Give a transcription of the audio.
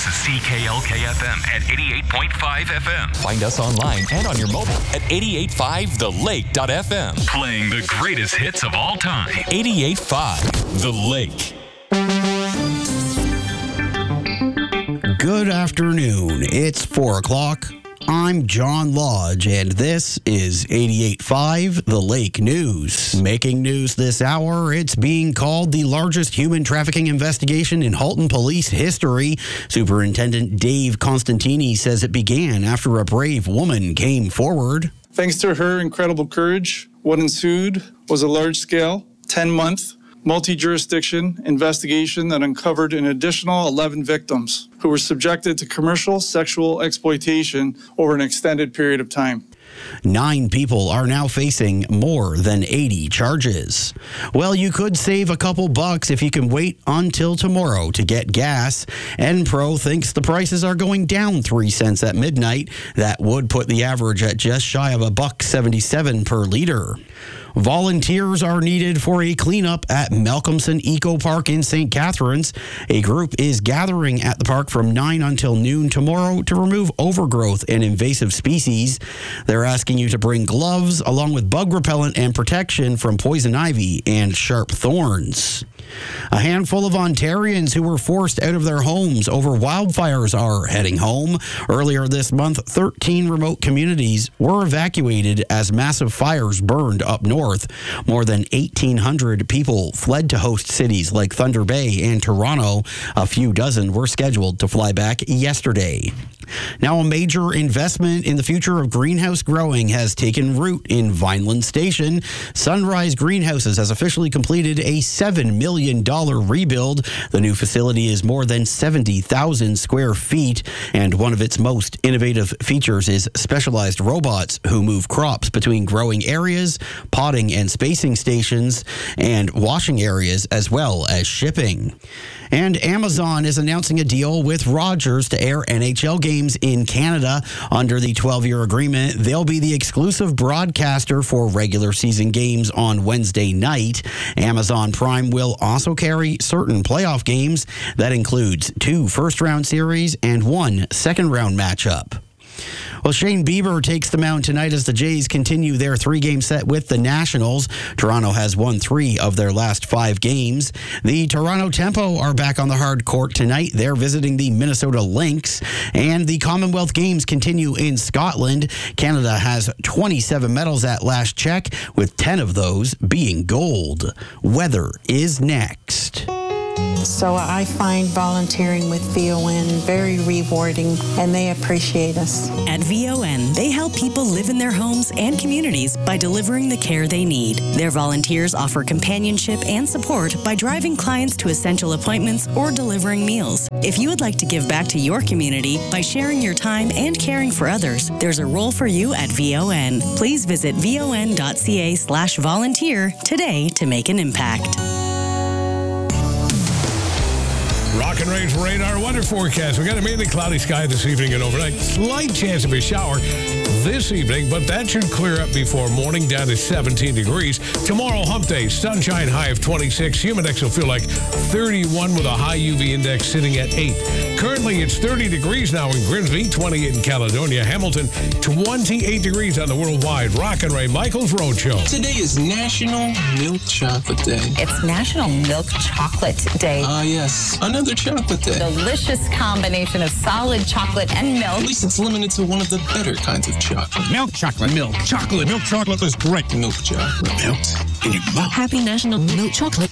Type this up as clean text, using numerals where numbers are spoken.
is CKLK-FM at 88.5 FM. Find us online and on your mobile at 88.5thelake.fm. Playing the greatest hits of all time. 88.5 The Lake. Good afternoon. It's 4 o'clock. I'm John Lodge, and this is 88.5 The Lake News. Making news this hour, it's being called the largest human trafficking investigation in Halton police history. Superintendent Dave Constantini says it began after a brave woman came forward. Thanks to her incredible courage, what ensued was a large-scale, 10-month, multi-jurisdiction investigation that uncovered an additional 11 victims who were subjected to commercial sexual exploitation over an extended period of time. 9 people are now facing more than 80 charges. Well, you could save a couple bucks if you can wait until tomorrow to get gas. Enpro thinks the prices are going down 3 cents at midnight. That would put the average at just shy of $1.77 per liter. Volunteers are needed for a cleanup at Malcolmson Eco Park in St. Catharines. A group is gathering at the park from 9 until noon tomorrow to remove overgrowth and invasive species. They're asking you to bring gloves along with bug repellent and protection from poison ivy and sharp thorns. A handful of Ontarians who were forced out of their homes over wildfires are heading home. Earlier this month, 13 remote communities were evacuated as massive fires burned up north. More than 1,800 people fled to host cities like Thunder Bay and Toronto. A few dozen were scheduled to fly back yesterday. Now, a major investment in the future of greenhouse growing has taken root in Vineland Station. Sunrise Greenhouses has officially completed a $7 million rebuild. The new facility is more than 70,000 square feet, and one of its most innovative features is specialized robots who move crops between growing areas, potting and spacing stations, and washing areas, as well as shipping. And Amazon is announcing a deal with Rogers to air NHL games in Canada. Under the 12-year agreement, they'll be the exclusive broadcaster for regular season games on Wednesday night. Amazon Prime will also carry certain playoff games. That includes 2 first-round series and 1 second-round matchup. Well, Shane Bieber takes the mound tonight as the Jays continue their 3-game set with the Nationals. Toronto has won 3 of their last 5 games. The Toronto Tempo are back on the hard court tonight. They're visiting the Minnesota Lynx. And the Commonwealth Games continue in Scotland. Canada has 27 medals at last check, with 10 of those being gold. Weather is next. So I find volunteering with VON very rewarding, and they appreciate us. At VON, they help people live in their homes and communities by delivering the care they need. Their volunteers offer companionship and support by driving clients to essential appointments or delivering meals. If you would like to give back to your community by sharing your time and caring for others, there's a role for you at VON. Please visit von.ca/volunteer today to make an impact. Rock and Range radar weather forecast. We got a mainly cloudy sky this evening and overnight. Slight chance of a shower this evening, but that should clear up before morning, down to 17 degrees. Tomorrow, hump day, sunshine, high of 26. Humidex will feel like 31 with a high UV index sitting at 8. Currently, it's 30 degrees now in Grimsby, 28 in Caledonia, Hamilton, 28 degrees on the worldwide Rock and Ray Michaels Roadshow. Today is National Milk Chocolate Day. It's National Milk Chocolate Day. Yes. Another chocolate day. Delicious combination of solid chocolate and milk. At least it's limited to one of the better kinds of chocolate. Milk chocolate. Milk chocolate. Milk chocolate is great. Milk chocolate. Melt in your mouth. Happy National Milk Chocolate